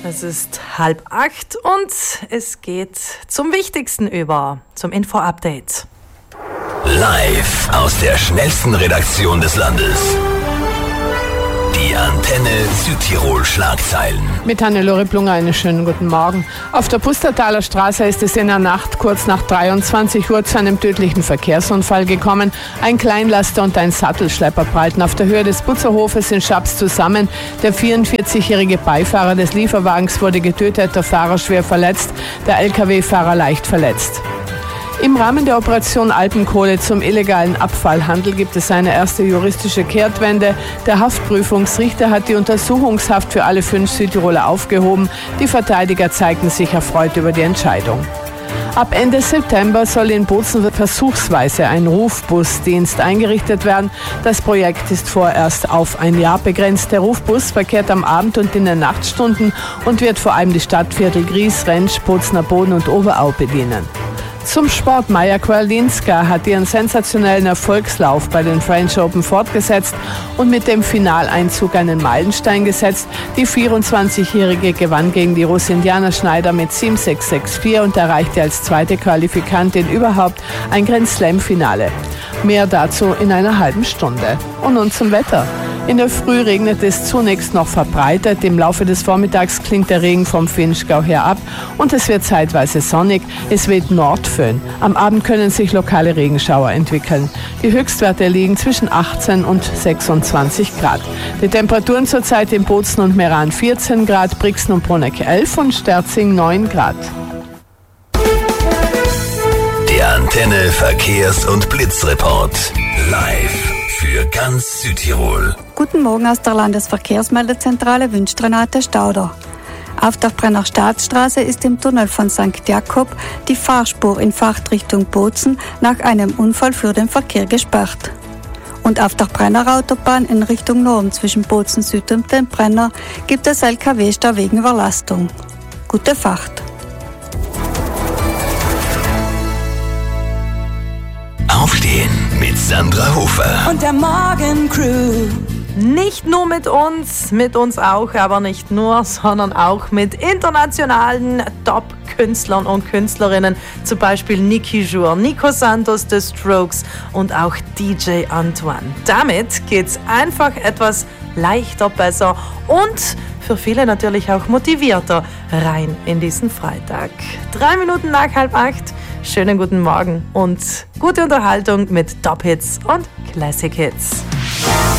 Es ist 7:30 und es geht zum Wichtigsten über, zum Info-Update. Live aus der schnellsten Redaktion des Landes. Die Antenne Südtirol-Schlagzeilen. Mit Hannelore Plunger einen schönen guten Morgen. Auf der Pustertaler Straße ist es in der Nacht kurz nach 23 Uhr zu einem tödlichen Verkehrsunfall gekommen. Ein Kleinlaster und ein Sattelschlepper prallten auf der Höhe des Butzerhofes in Schaps zusammen. Der 44-jährige Beifahrer des Lieferwagens wurde getötet, der Fahrer schwer verletzt, der Lkw-Fahrer leicht verletzt. Im Rahmen der Operation Alpenkohle zum illegalen Abfallhandel gibt es eine erste juristische Kehrtwende. Der Haftprüfungsrichter hat die Untersuchungshaft für alle 5 Südtiroler aufgehoben. Die Verteidiger zeigten sich erfreut über die Entscheidung. Ab Ende September soll in Bozen versuchsweise ein Rufbusdienst eingerichtet werden. Das Projekt ist vorerst auf ein Jahr begrenzt. Der Rufbus verkehrt am Abend und in den Nachtstunden und wird vor allem die Stadtviertel Gries, Rentsch, Bozner Boden und Oberau bedienen. Zum Sport. Maja Kowalska hat ihren sensationellen Erfolgslauf bei den French Open fortgesetzt und mit dem Finaleinzug einen Meilenstein gesetzt. Die 24-Jährige gewann gegen die Russin Diana Schneider mit 7-6, 6-4 und erreichte als zweite Qualifikantin überhaupt ein Grand Slam-Finale. Mehr dazu in einer halben Stunde. Und nun zum Wetter. In der Früh regnet es zunächst noch verbreitet. Im Laufe des Vormittags klingt der Regen vom Vinschgau her ab und es wird zeitweise sonnig. Es weht Nordföhn. Am Abend können sich lokale Regenschauer entwickeln. Die Höchstwerte liegen zwischen 18 und 26 Grad. Die Temperaturen zurzeit in Bozen und Meran 14 Grad, Brixen und Bruneck 11 und Sterzing 9 Grad. Der Antenne Verkehrs- und Blitzreport. Live für ganz Südtirol. Guten Morgen aus der Landesverkehrsmeldezentrale, wünscht Renate Stauder. Auf der Brenner Staatsstraße ist im Tunnel von St. Jakob die Fahrspur in Fahrtrichtung Bozen nach einem Unfall für den Verkehr gesperrt. Und auf der Brenner Autobahn in Richtung Norden zwischen Bozen Süd und dem Brenner gibt es Lkw-Stau wegen Überlastung. Gute Fahrt. Aufstehen mit Sandra Hofer. Und der Morgencrew. Nicht nur mit uns auch, aber nicht nur, sondern auch mit internationalen Top-Künstlern und Künstlerinnen, zum Beispiel Niki Jour, Nico Santos, The Strokes und auch DJ Antoine. Damit geht's einfach etwas leichter, besser und für viele natürlich auch motivierter rein in diesen Freitag. 3 Minuten nach 7:30. Schönen guten Morgen und gute Unterhaltung mit Top-Hits und Classic-Hits.